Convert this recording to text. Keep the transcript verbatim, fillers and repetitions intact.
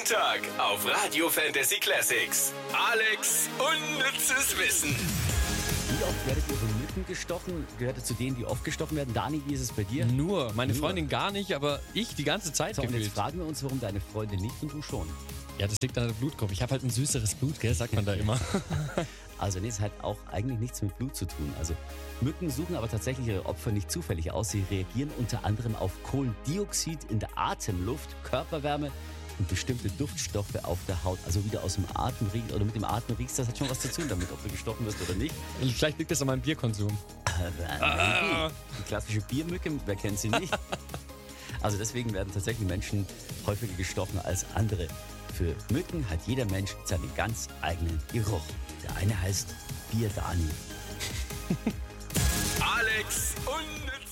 Jeden Tag auf Radio Fantasy Classics. Alex unnützes Wissen. Wie oft werdet ihr von Mücken gestochen? Gehört ihr zu denen, die oft gestochen werden? Dani, wie ist es bei dir? Nur. Meine Nur. Freundin gar nicht, aber ich die ganze Zeit So, und gefühlt. jetzt fragen wir uns, warum deine Freundin nicht und du schon. Ja, das liegt an der Blutgruppe. Ich habe halt ein süßeres Blut, gell, sagt man da immer. Also nee, es hat auch eigentlich nichts mit Blut zu tun. Also Mücken suchen aber tatsächlich ihre Opfer nicht zufällig aus. Sie reagieren unter anderem auf Kohlendioxid in der Atemluft, Körperwärme und bestimmte Duftstoffe auf der Haut. Also wieder aus dem Atem riechst oder mit dem Atem riechst, das hat schon was zu tun damit, ob du gestochen wirst oder nicht. Vielleicht liegt das an meinem Bierkonsum. Ah. Die klassische Biermücke, wer kennt sie nicht? Also deswegen werden tatsächlich Menschen häufiger gestochen als andere. Für Mücken hat jeder Mensch seinen ganz eigenen Geruch. Der eine heißt Bier Dani. Alex unnützes